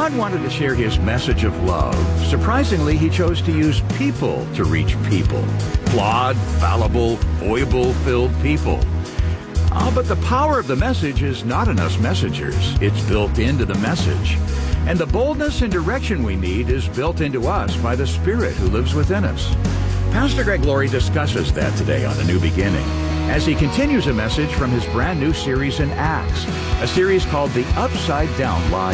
God wanted to share his message of love. Surprisingly, he chose to use people to reach people. Flawed, fallible, foible-filled people. But the power of the message is not in us messengers. It's built into the message. And the boldness and direction we need is built into us by the Spirit who lives within us. Pastor Greg Laurie discusses that today on The New Beginning, as he continues a message from his brand new series in Acts, a series called The Upside Down Life.